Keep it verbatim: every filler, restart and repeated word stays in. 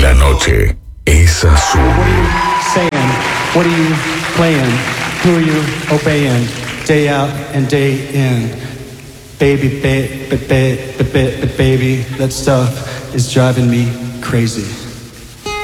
La noche es azul. What are you saying? What are you playing? Who are you obeying? Day out and day in. Baby, ba- ba- ba- ba- ba- baby, that stuff is driving me crazy.